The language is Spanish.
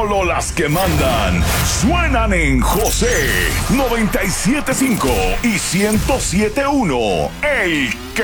Solo las que mandan suenan en José 97.5 y 107.1. El que